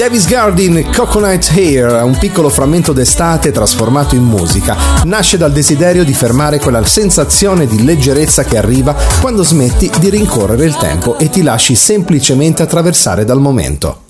Davis Gardin, Coconut Hair, un piccolo frammento d'estate trasformato in musica, nasce dal desiderio di fermare quella sensazione di leggerezza che arriva quando smetti di rincorrere il tempo e ti lasci semplicemente attraversare dal momento.